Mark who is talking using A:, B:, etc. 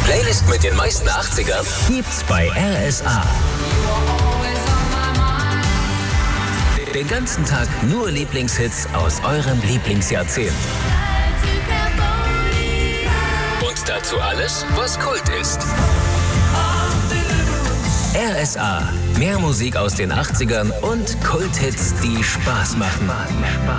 A: Playlist mit den meisten 80ern gibt's bei RSA. Den ganzen Tag nur Lieblingshits aus eurem Lieblingsjahrzehnt. Und dazu alles, was Kult ist. RSA. Mehr Musik aus den 80ern und Kulthits, die Spaß machen.